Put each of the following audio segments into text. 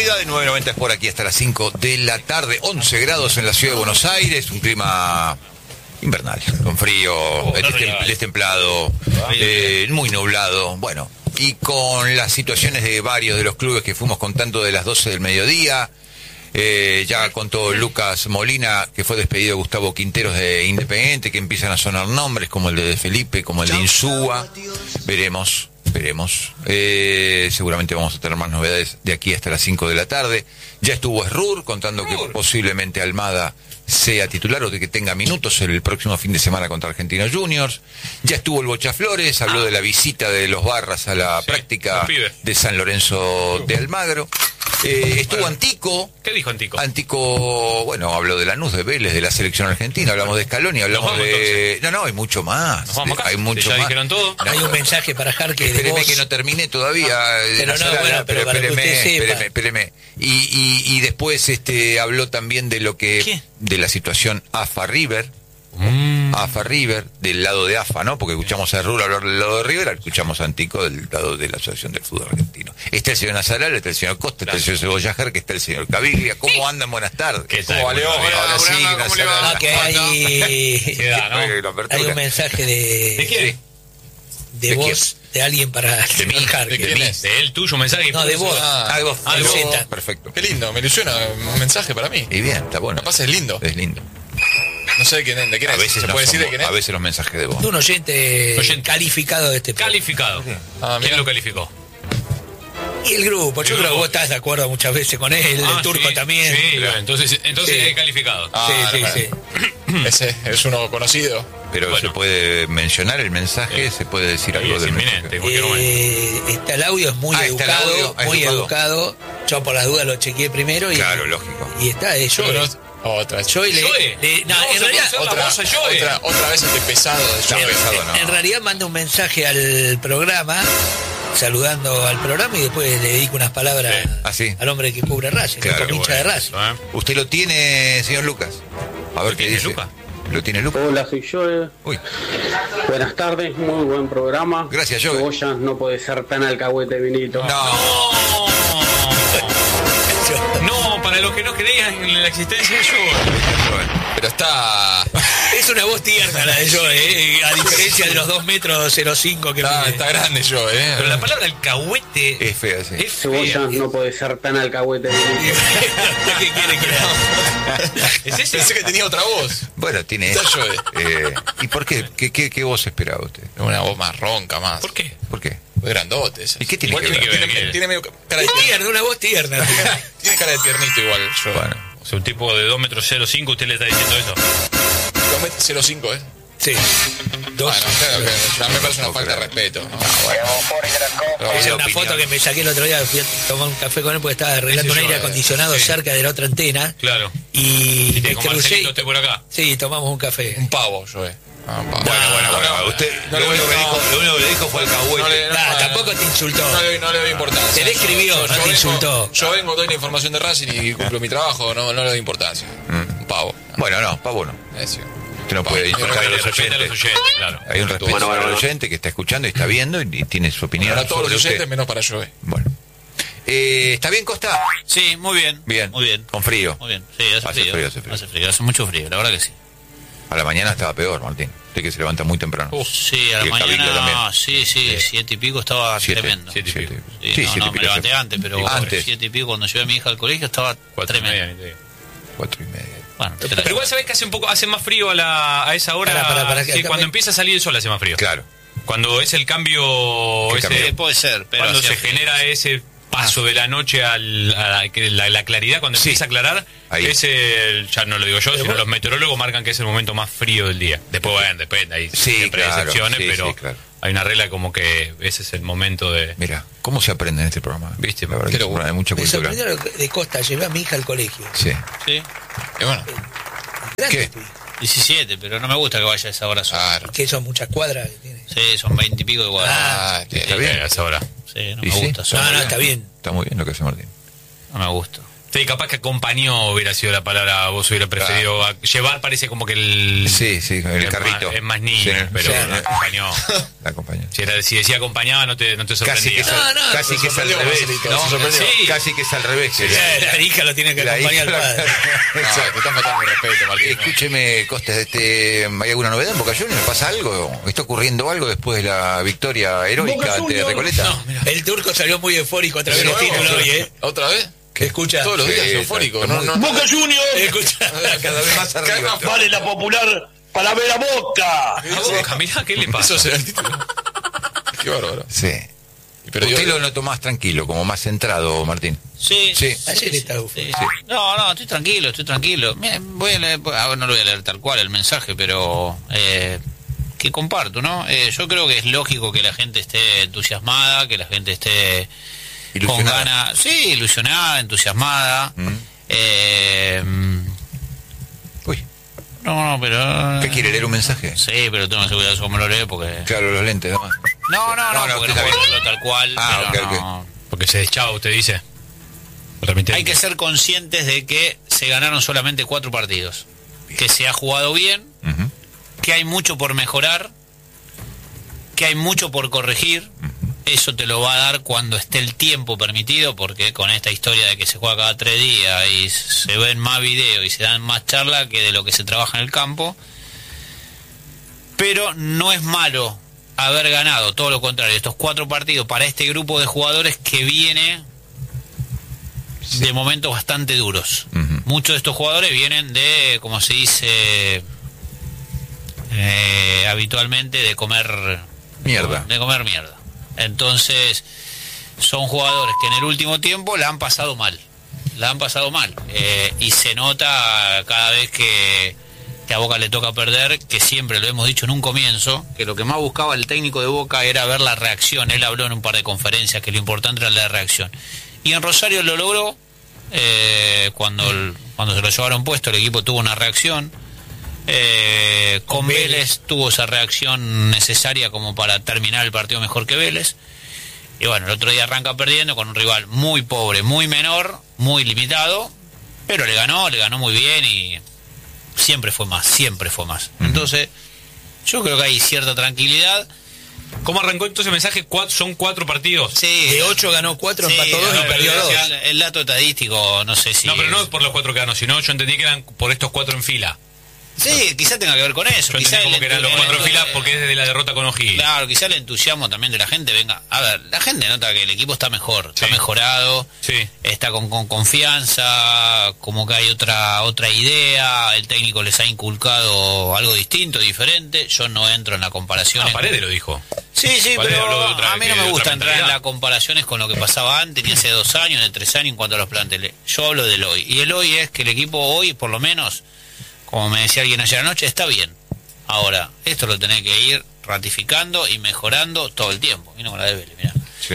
bienvenida de 990 por aquí hasta las 5 de la tarde. 11 grados en la ciudad de Buenos Aires, un clima invernal, con frío, destemplado, muy nublado, bueno, y con las situaciones de varios de los clubes que fuimos contando de las 12 del mediodía. Ya contó Lucas Molina que fue despedido Gustavo Quinteros de Independiente, que empiezan a sonar nombres como el de Felipe, como el de Insúa. Veremos. Seguramente vamos a tener más novedades de aquí hasta las 5 de la tarde. Ya estuvo Esrur contando que posiblemente Almada sea titular o de que tenga minutos el próximo fin de semana contra Argentinos Juniors. Ya estuvo el Bocha Flores, habló de la visita de los Barras a la práctica de San Lorenzo de Almagro. Estuvo Antico. ¿Qué dijo Antico? Antico, bueno, habló de Lanús, de Vélez, de la selección argentina, hablamos de Scaloni, hablamos de... Entonces. No, hay mucho más. Hay mucho más. Dijeron todo. Hay un mensaje para Jarque. Espéreme que no terminé todavía. Pero espéreme. Y después habló también de lo que... ¿Qué? De la situación AFA River. AFA River, del lado de AFA, ¿no? Porque escuchamos a Rulo hablar del lado de River, escuchamos a Antico del lado de la Asociación del Fútbol Argentino. Está el señor Nazaral, está el señor Costa, está el señor Cebollajar, que está el señor Caviglia. ¿Cómo andan? Buenas tardes. ¿Cómo va, León? Ahora sí, Nazaral. Que hay un mensaje ¿De quién? de voz de alguien para ¿De mí? Jarque. ¿De quién es? ¿De él, tuyo, mensaje? No, de vos. De vos. de vos. Z. Perfecto. Qué lindo, me ilusiona un mensaje para mí. Y bien, está bueno. Capaz es lindo. Es lindo. No sé de quién es. A veces ¿Se no puede decir de son, quién es? a veces los mensajes de vos. Un oyente calificado de este programa. Calificado. Ah, ¿Quién mira. lo calificó? Y el grupo, yo creo que vos estás de acuerdo muchas veces con él, el turco sí, también. Sí, entonces Sí. es calificado. Sí. Ese es uno conocido. Pero Bueno. se puede mencionar el mensaje, se puede decir algo es del inminente, mensaje. en cualquier momento. Está el audio, es muy Ah, está el educado, audio, es muy educado. educado. Yo por las dudas lo chequeé primero y, Claro, lógico. y está, yo Otra. le Joe. no, Vamos en a realidad conocer la voz a Joe. Otra vez este pesado de Ya Joe. pesado, no. en realidad manda un mensaje al programa saludando al programa y después le dedico unas palabras Sí. Ah, sí. al hombre que cubre Racing, Claro, el qué hincha de Racing. ¿Usted lo tiene, señor Lucas? A ver qué tiene dice. Lucas? ¿Lo tiene Lucas? Hola, soy Joe. Uy, Buenas tardes, muy buen programa. Gracias, Joe. Cebolla no puede ser tan alcahuete, Vinito. no. No, para los que no creían en la existencia de Joe. Pero está Es una voz tierna la de Joe, a diferencia de los 2 metros 05 que mide. está grande Joe, Pero la palabra alcahuete Es fea, sí. es Cebolla fea. no puede ser tan alcahuete, Vinito. ¿Qué quiere que le haga? ¿Es ese? Pensé que tenía otra voz. Bueno, tiene Está eso. Joe. ¿Y por qué? ¿Qué voz esperaba usted? Una voz más ronca, más. ¿Por qué? ¿Por qué? Muy grandote ese. ¿Y qué tiene Igual que ver? Tiene medio cara de Tierna, una voz tierna. Tiene cara de tiernito igual, Joe. Bueno. O sea, un tipo de 2 metros 05, usted le está diciendo eso. 2,05 ¿eh? Sí. Dos. Bueno, creo que ya me parece una falta de respeto, ¿no? Pero Esa es bueno, una opinión. foto que me saqué el otro día, fui a tomar un café con él porque estaba arreglando un Ese yo, aire acondicionado sí. cerca de la otra antena. Claro. Y Y te me con crucé. Marcelito esté por acá. Sí, tomamos un café. un pavo, Joe. Un pavo. Bueno, usted no lo le único doy- que le dijo fue alcahuete. Tampoco te insultó. No le doy importancia. Te describió, no te insultó. Yo vengo, doy la información de Racing y cumplo mi trabajo, no le doy importancia. Un pavo. Bueno, no, pavo no. Eso. Usted no puede insultar a los Respeta a los oyentes. oyentes, claro. Hay un respeto Bueno, para el bueno. oyente que está escuchando y está viendo y tiene su opinión. Para todos sobre los oyentes, usted. menos para Joe. Bueno. ¿Está bien, Costa? Sí, muy bien. Bien. Muy bien. ¿Con frío? Muy bien. Sí, hace Hace frío. frío, hace frío. Hace mucho frío, la verdad que sí. A la mañana estaba peor, Martín. Usted que se levanta muy temprano. Sí, a Y la el Cabildo también. mañana, sí, 7 y pico estaba Siete, tremendo. siete y pico. Sí, Sí, no, 7 y me pico. levanté antes, pero Antes. 7 y pico cuando llevé a mi hija al colegio estaba 4:30. tremendo. 4:30. Bueno, Pero igual sabés que hace más frío a esa hora. Para, sí, acá cuando me- empieza a salir el sol hace más frío. Claro. Cuando es el cambio, ¿Qué ese, cambio? puede ser, pero cuando hacía se frío. genera ese paso de la noche a la claridad, cuando Sí. empieza a aclarar, Ahí. es ya no lo digo yo, sino los meteorólogos marcan que es el momento más frío del día. Después, bueno, depende, hay Sí, siempre hay claro, excepciones, sí, pero sí, claro. hay una regla como que ese es el momento de... Mira, ¿cómo se aprende en este programa? Viste, la verdad qué que es un locura. programa de mucha Me cultura. sorprendió lo de Costa, llevé a mi hija al colegio. Sí. Sí, Y bueno, Grande, ¿Qué? pibe. 17, pero no me gusta que vaya a esa hora sola. claro. Que son muchas cuadras que tiene. Sí, son 20 y pico de cuadras. está bien. a esa hora. Sí, no ¿Y me sí? gusta. No, está bien. Está muy bien lo que hace Martín. No me gusta. Sí, capaz que acompañó hubiera sido la palabra, vos hubiera preferido. Llevar parece como que el... Sí, el carrito. Es más niño, Sí, pero sí. la acompañó. La acompañó. Si decía acompañaba no te Casi que sorprendía. es, casi que es al revés, ¿no? se sorprendió. Sí. Casi que es al revés. que La hija lo tiene que la acompañar al hija- padre. No, te estás faltando el respeto, Martín. Escúcheme, Costas, ¿hay alguna novedad en Boca Juniors? ¿Pasa algo? ¿Está ocurriendo algo después de la victoria heroica ante Recoleta? El turco salió muy eufórico otra vez ¿De los nuevo? títulos hoy, ¿eh? ¿Otra vez? Escucha. Todos los días Sí, eufórico. está No, muy- no. Boca Juniors, Escucha. Cada vez más arriba. vale la popular para ver a Boca. Mirá, ¿qué le pasa? Eso será el título. Qué bárbaro. Sí. Pero Usted yo- lo notó más tranquilo, como más centrado, Martín. Sí. Sí. Ayer estaba eufórico. No, estoy tranquilo. Mira, voy a leer, no lo voy a leer tal cual el mensaje, pero que comparto, ¿no? Yo creo que es lógico que la gente esté entusiasmada, que la gente esté con Ilusionada. ganas, sí, ilusionada, entusiasmada. Uy, No, pero... ¿qué quiere leer un mensaje? Sí, pero tengo que asegurar cómo lo leo porque... Claro, los lentes, ¿no? No, No, porque está no bien. puedo leerlo tal cual, Ah, pero ok, no... Porque se deschaba, usted dice. Hay que ser conscientes de que se ganaron solamente 4 partidos, que se ha jugado bien, Ujú. que hay mucho por mejorar, que hay mucho por corregir. Eso te lo va a dar cuando esté el tiempo permitido, porque con esta historia de que se juega cada 3 días y se ven más videos y se dan más charlas que de lo que se trabaja en el campo. Pero no es malo haber ganado, todo lo contrario, estos 4 partidos para este grupo de jugadores que viene de momentos bastante duros. Ujú. Muchos de estos jugadores vienen de, como se dice habitualmente, de comer Mierda. De comer mierda. Entonces, son jugadores que en el último tiempo la han pasado mal. Y se nota cada vez que a Boca le toca perder, que siempre lo hemos dicho en un comienzo, que lo que más buscaba el técnico de Boca era ver la reacción. Él habló en un par de conferencias que lo importante era la reacción. Y en Rosario lo logró. Cuando se lo llevaron puesto, el equipo tuvo una reacción. Con Vélez tuvo esa reacción necesaria como para terminar el partido mejor que Vélez. Y bueno, el otro día arranca perdiendo con un rival muy pobre, muy menor, muy limitado, pero le ganó muy bien y siempre fue más. Entonces, yo creo que hay cierta tranquilidad. ¿Cómo arrancó entonces el mensaje? Son 4 partidos. Sí, De 8 ganó 4, empató 2 no, y perdió pero 2. el dato estadístico, no sé si... No, pero no por los 4 que ganó, sino yo entendí que eran por estos 4 en fila. Sí, quizá tenga que ver con eso. Yo Quizá entendí como el que eran los 4 en fila porque es desde la derrota con O'Higgins. Claro, quizá el entusiasmo también de la gente venga. A ver, la gente nota que el equipo está mejor, está Sí. mejorado, Sí. está con confianza, como que hay otra idea, el técnico les ha inculcado algo distinto, diferente. Yo no entro en la comparación. Paredes lo dijo. Sí, Paredes pero habló de otra- a mí no de me otra gusta entrar en mentalidad. las comparaciones con lo que pasaba antes, ni hace 2 años, ni 3 años en cuanto a los planteles. Yo hablo del hoy. Y el hoy es que el equipo hoy, por lo menos, como me decía alguien ayer anoche, está bien. Ahora, esto lo tenés que ir ratificando y mejorando todo el tiempo. Vino con la de Vélez, mirá. Sí.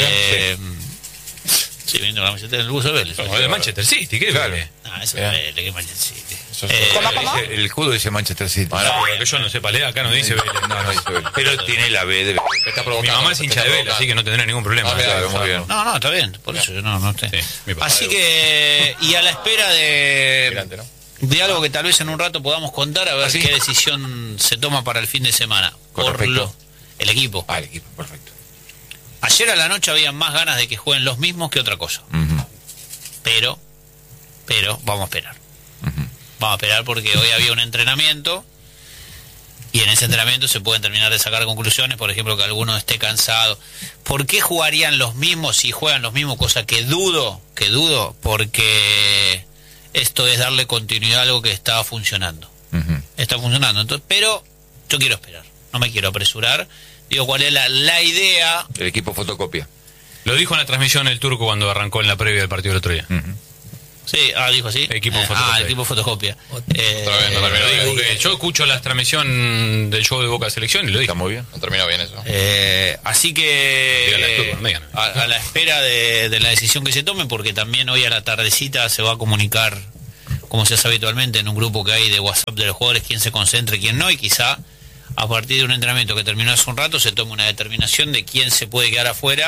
Sí, vino con la camiseta del buzo de Vélez. No, de Manchester City, ¿qué Claro. Vélez? Ah, eso es Vélez, que Manchester City. Eso es Dice- el escudo dice Manchester City. Que yo no sepa leer, acá no dice Vélez. No dice Vélez. Pero tiene la B de Vélez. Te está Mi provocando, mamá es te hincha está de Vélez, provocando. así que no tendrá ningún problema. Ah, mira, Claro, muy bien. No, está bien, por eso yo no sé. Sí, mi papá. Así que, y a la espera Mirante, ¿no? de algo que tal vez en un rato podamos contar, a ver ¿sí? qué decisión se toma para el fin de semana. Con respecto. El equipo. Ah, el equipo, perfecto. Ayer a la noche había más ganas de que jueguen los mismos que otra cosa. Ujú. Pero vamos a esperar. Vamos a esperar porque hoy había un entrenamiento y en ese entrenamiento se pueden terminar de sacar conclusiones, por ejemplo, que alguno esté cansado. ¿Por qué jugarían los mismos si juegan los mismos? Cosa que dudo, porque esto es darle continuidad a algo que estaba funcionando. Ujú. Está funcionando, entonces, pero yo quiero esperar, no me quiero apresurar. Digo, ¿cuál es la idea? El equipo fotocopia. Lo dijo en la transmisión el turco cuando arrancó en la previa del partido el otro día. Ujú. Sí, dijo así. Equipo fotocopia. el equipo fotocopia. Otra vez, no Me lo dijo, terminó bien. porque yo escucho la transmisión del show de Boca Selección y lo Está dijo. muy bien. No terminó bien eso. Así que Díganle al turco, díganle. a la espera de la decisión que se tome, porque también hoy a la tardecita se va a comunicar, como se hace habitualmente en un grupo que hay de WhatsApp de los jugadores, quién se concentra y quién no, y quizá a partir de un entrenamiento que terminó hace un rato se tome una determinación de quién se puede quedar afuera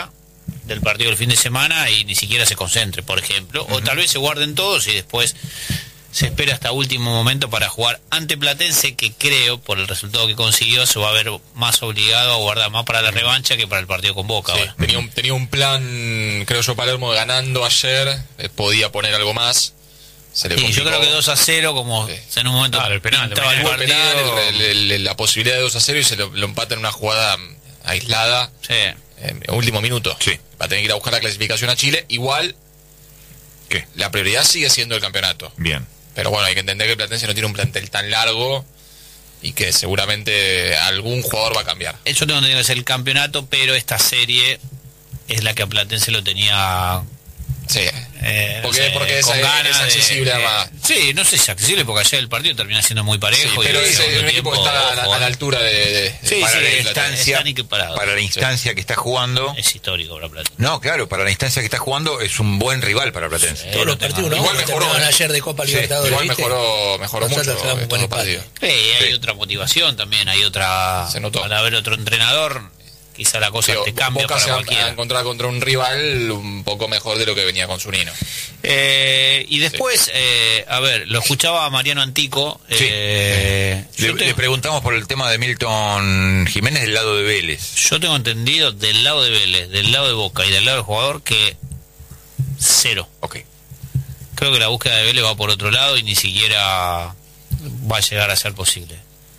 del partido del fin de semana y ni siquiera se concentre, por ejemplo, o tal vez se guarden todos y después se espera hasta último momento para jugar ante Platense, que creo, por el resultado que consiguió, se va a ver más obligado a guardar más para la revancha que para el partido con Boca. Sí, ahora. tenía un plan, creo yo, Palermo ganando ayer, podía poner algo más. Se le Sí, yo complicó. creo que 2-0, como Sí. en un momento Claro, el penal, pintaba el Tuvo el partido. penal, la posibilidad de 2-0 y se lo empata en una jugada aislada. Sí. Último minuto. Sí. Va a tener que ir a buscar la clasificación a Chile. Igual, ¿Qué? la prioridad sigue siendo el campeonato. Bien. Pero bueno, hay que entender que el Platense no tiene un plantel tan largo y que seguramente algún jugador va a cambiar. Yo tengo entendido que es el campeonato, pero esta serie es la que a Platense lo tenía Sí. Porque con ganas es accesible de, además. Sí, no sé si es accesible porque ayer el partido termina siendo muy parejo. Sí, pero y es el segundo un equipo que tiempo, está ojo, a la altura de Sí, para sí, la están- instancia, están equiparados. para la instancia que está jugando. Es histórico para Platense. No, claro, para la instancia que está jugando es un buen rival para Platense. Todos los no tengo- partidos, ¿no? Igual Que mejoró, terminaron ¿eh? ayer de Copa Sí, Libertadores. Igual ¿viste? mejoró Nosotros mucho tenemos estos buen partidos. Hay Sí. otra motivación también, hay otra. Se notó. Al haber otro entrenador, quizá la cosa Digo, te cambia Boca para se va a cualquiera. encontrar contra un rival un poco mejor de lo que venía con Zunino. Y después, a ver, lo escuchaba a Mariano Antico. Sí. Yo Le tengo- preguntamos por el tema de Milton Jiménez del lado de Vélez. Yo tengo entendido del lado de Vélez, del lado de Boca y del lado del jugador que 0. Ok. Creo que la búsqueda de Vélez va por otro lado y ni siquiera va a llegar a ser posible.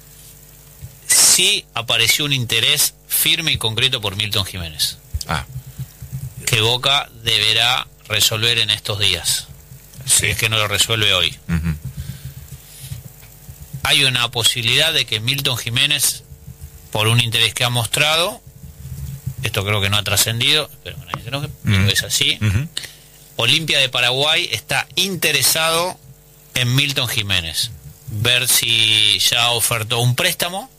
Sí apareció un interés firme y concreto por Milton Jiménez, Ah, que Boca deberá resolver en estos días, si es que no lo resuelve hoy. ujú. Hay una posibilidad de que Milton Jiménez, por un interés que ha mostrado, esto creo que no ha trascendido, pero bueno, nadie se enoje, pero es así, Ujú. Olimpia de Paraguay está interesado en Milton Jiménez. Ver si ya ofertó un préstamo.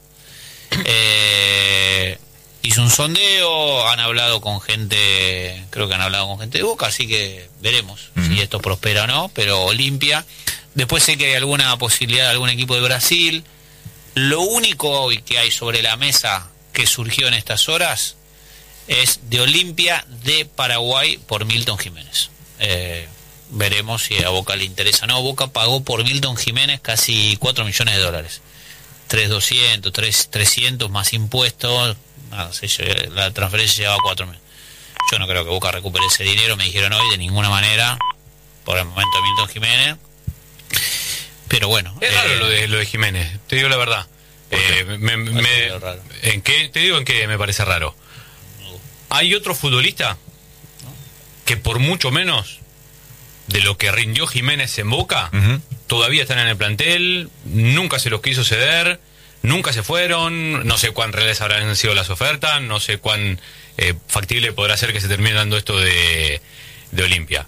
Hizo un sondeo, han hablado con gente, creo que han hablado con gente de Boca, así que veremos si esto prospera o no, pero Olimpia. Después sé que hay alguna posibilidad de algún equipo de Brasil. Lo único hoy que hay sobre la mesa que surgió en estas horas es de Olimpia de Paraguay por Milton Jiménez. Veremos si a Boca le interesa o no. Boca pagó por Milton Jiménez casi $4 millones. 3.200, 3.300 más impuestos. No sé, la transferencia llevaba 4 millones. Yo no creo que Boca recupere ese dinero, me dijeron hoy, de ninguna manera, por el momento Milton Jiménez. Pero bueno. Es raro lo de Jiménez, te digo la verdad. Raro. ¿En qué? Te digo en qué me parece raro. Hay otro futbolista que por mucho menos de lo que rindió Jiménez en Boca, Ujú. todavía están en el plantel, nunca se los quiso ceder, nunca se fueron, no sé cuán reales habrán sido las ofertas, no sé cuán factible podrá ser que se termine dando esto de Olimpia.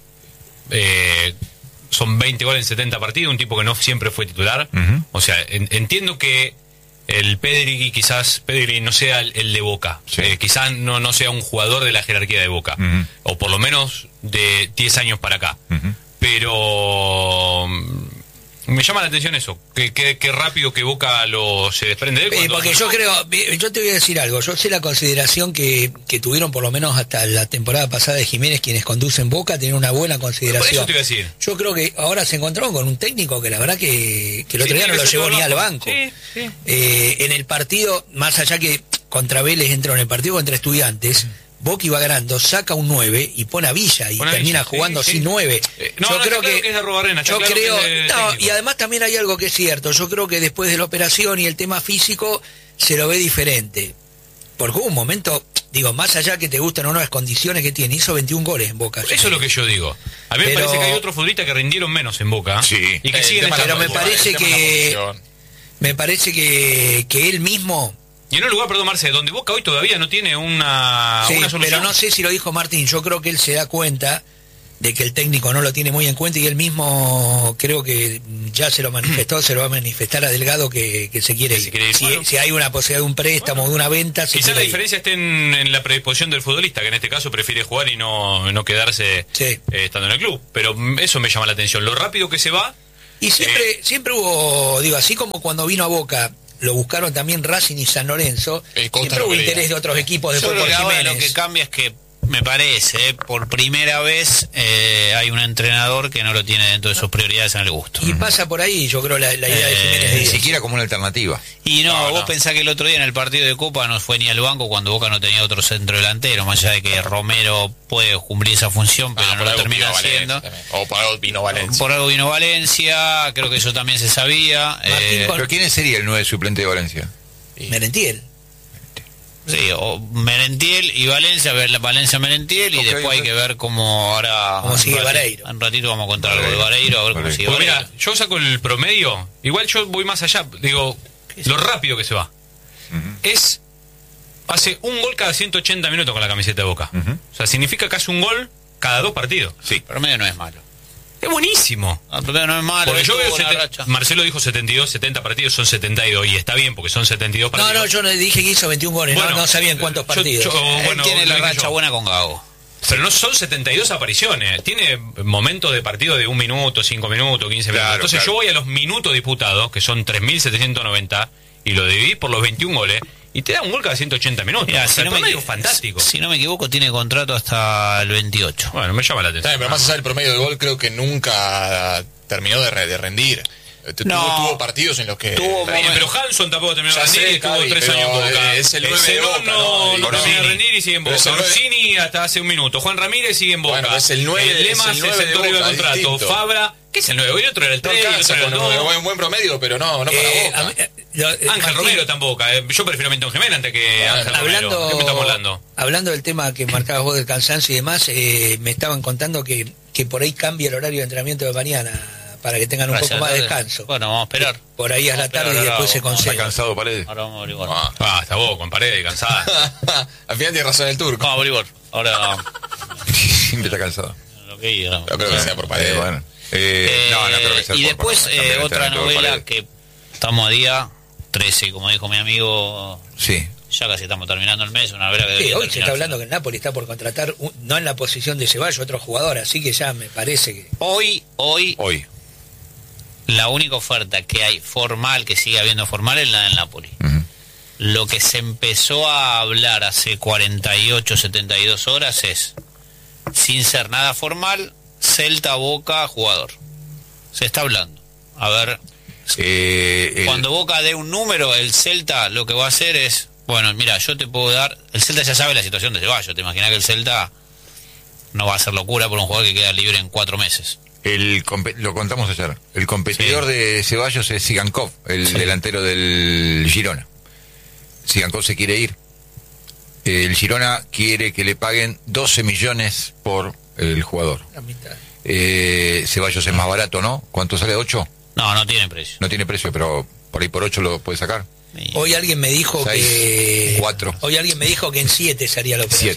Son 20 goles en 70 partidos, un tipo que no siempre fue titular. Ujú. O sea, entiendo que el Pedri no sea el de Boca. Sí. Quizás no sea un jugador de la jerarquía de Boca. Ujú. O por lo menos de 10 años para acá. Ujú. Pero me llama la atención eso. Que rápido que Boca se desprende de él. cuando- Porque yo creo, yo te voy a decir algo, yo sé la consideración que tuvieron por lo menos hasta la temporada pasada de Jiménez, quienes conducen Boca, tienen una buena Por consideración. eso te iba a decir. Yo creo que ahora se encontraron con un técnico que la verdad que el otro día no lo llevó ni al banco. Sí, sí. En el partido, más allá que contra Vélez entró en el partido contra Estudiantes, Boca iba ganando, saca un 9 y pone a Villa y Pone a termina Villa, sí, jugando sí. sin 9. No, está claro que es de Arrobarrena, está yo claro creo, que es de no, técnico. y además también hay algo que es cierto, yo creo que después de la operación y el tema físico se lo ve diferente. Porque hubo un momento, digo, más allá que te gusten o no las condiciones que tiene, hizo 21 goles en Boca. Eso es lo que yo digo. A mí me Pero- parece que hay otros futbolistas que rindieron menos en Boca. Sí. Y que El siguen tema de estando la Pero me en Boca. parece el tema de la que- posición. Me parece que él mismo... Y en un lugar, perdón, Marce, donde Boca hoy todavía no tiene una Sí, solución. pero no sé si lo dijo Martín, yo creo que él se da cuenta de que el técnico no lo tiene muy en cuenta y él mismo creo que ya se lo manifestó, se lo va a manifestar a Delgado que se quiere Que ir. se quiere ir. Si, Bueno. si hay una posibilidad de un préstamo o de una venta, se Quizás la quiere ir. diferencia esté en la predisposición del futbolista, que en este caso prefiere jugar y no quedarse Sí. estando en el club. Pero eso me llama la atención. Lo rápido que se va. Y siempre hubo, digo, así como cuando vino a Boca, lo buscaron también Racing y San Lorenzo, Costa siempre no hubo quería. interés de otros equipos Yo después creo por que ahora Jiménez. lo que cambia es que Me parece, por primera vez hay un entrenador que no lo tiene dentro de sus prioridades en el gusto. Y pasa por ahí, yo creo, la idea de Jiménez Ni Díaz. siquiera como una alternativa. Y No, vos no. pensás que el otro día en el partido de Copa no fue ni al banco cuando Boca no tenía otro centro delantero, más allá de que Romero puede cumplir esa función, pero no por lo algo termina vino Valencia haciendo. también. O por algo vino Valencia. Por algo vino Valencia, creo que eso también se sabía. Martín ¿Pero quién sería el 9 suplente de Valencia? Merentiel. Sí, o Merentiel y Valencia, ver la Valencia Merentiel y Ok, después hay ok. que ver cómo ahora Cómo sigue un ratito- Vareiro. Un ratito vamos a contar algo de Vareiro, a ver cómo Vareiro. sigue Pues Vareiro. mira, yo saco el promedio, igual yo voy más allá, digo, lo rápido que se va. Hace un gol cada 180 minutos con la camiseta de Boca. O sea, significa que hace un gol cada 2 partidos. Sí. El promedio no es malo. Es buenísimo. El promedio no es malo. Porque yo tuvo veo, una racha. Marcelo dijo 72, 70 partidos, son 72, y está bien porque son 72 No, partidos. no, yo no dije que hizo 21 goles, Bueno, no sabía en cuántos yo- partidos. Él bueno, tiene la lo dije racha yo. buena con Gago. Pero no son 72 apariciones. Tiene momentos de partido de 1 minuto, 5 minutos, 15 minutos. Claro, Entonces claro. yo voy a los minutos disputados, que son 3.790, y lo dividí por los 21 goles, y te da un gol cada 180 minutos. Mirá, O sea, si, el no me, promedio es fantástico. si no me equivoco, tiene contrato hasta el 28. Bueno, me llama la Está atención. bien, pero más allá del promedio de gol, creo que nunca terminó de rendir. Tuvo partidos en los que... Tuvo Está bien, pero Hanson tampoco terminó de Ya rendir sé, y estuvo Cavi, 3 pero años en Boca. es el 9 de Zenón Boca, ¿no? no termina de Orsini. rendir y sigue en Pero Boca. es el 9. Orsini hasta hace un minuto. Juan Ramírez sigue en Boca. Bueno, es el 9, Lema es el se 9 de sentó arriba Boca, del contrato. distinto. Fabra, ¿qué es el 9? Hoy otro era el No 3, el alcanza otro era con el 2. un buen promedio, pero no para Boca. Ángel Martín, Romero tampoco. Yo prefiero a Milton Jiménez antes que Ángel Romero. ¿De qué estamos hablando? hablando del tema que marcabas vos del cansancio y demás, me estaban contando que por ahí cambia el horario de entrenamiento de mañana para que tengan un Gracias poco a más de la tarde. descanso. Bueno, vamos a esperar. Por ahí a la Vamos a esperar, tarde y ahora después se vamos a ¿Está concede. cansado, Paredes? Ahora vamos a averiguar. Está vos, con Paredes, cansada. Al final tiene razón el turco. Vamos a averiguar. Ahora Siempre está cansado. lo que diga. No creo que sea por Paredes. Bueno. No creo que sea Y por después Paredes. También otra está todo novela Paredes. que estamos a día 13, como dijo mi amigo, Sí. ya casi estamos terminando el mes, una novela que Sí, debería hoy se está terminarse. hablando que el Napoli está por contratar, no en la posición de Ceballos, otro jugador, así que ya me parece que... Hoy Hoy. la única oferta que hay formal, que sigue habiendo formal, es la del Napoli. Ujú. Lo que se empezó a hablar hace 48, 72 horas es, sin ser nada formal, Celta, Boca, jugador. Se está hablando. A ver, cuando Boca dé un número, el Celta lo que va a hacer es, bueno, mira, yo te puedo dar... El Celta ya sabe la situación de Ceballos. Te imaginas que el Celta no va a hacer locura por un jugador que queda libre en 4 meses. Lo contamos ayer. El competidor Sí. de Ceballos es Sigankov, el delantero del Girona. Sigankov se quiere ir. El Girona quiere que le paguen 12 millones por el jugador. La mitad. Ceballos es más barato, ¿no? ¿Cuánto sale? ¿8? No, no tiene precio. No tiene precio, pero por ahí por 8 lo puede sacar. Y- Hoy alguien me dijo 6, que... 4. Hoy alguien me dijo que en 7 sería la operación.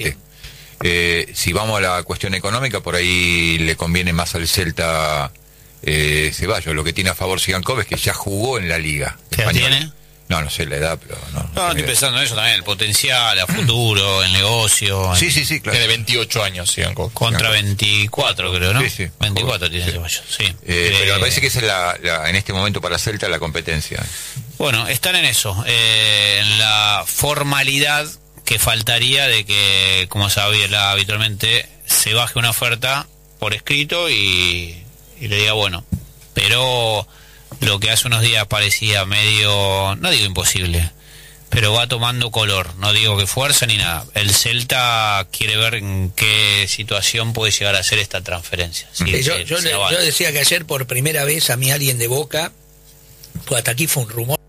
7. Si vamos a la cuestión económica, por ahí le conviene más al Celta Ceballos. Lo que tiene a favor Sigankov es que ya jugó en la liga ¿Qué edad española. tiene? No sé la edad, pero no. No, tengo estoy idea. pensando en eso también, el potencial, a futuro, el negocio. Sí, claro. Tiene 28 años, Sigankov. Contra 24, creo, ¿no? Sí. 24 tiene Sí. Ceballos, sí. Pero me parece que esa es en este momento para Celta la competencia. Bueno, están en eso, en la formalidad que faltaría de que, como se habla habitualmente, se baje una oferta por escrito y le diga, bueno, pero lo que hace unos días parecía medio, no digo imposible, pero va tomando color, no digo que fuerza ni nada. El Celta quiere ver en qué situación puede llegar a ser esta transferencia. Si Yo se avala. decía que ayer por primera vez a mí alguien de Boca, pues hasta aquí fue un rumor,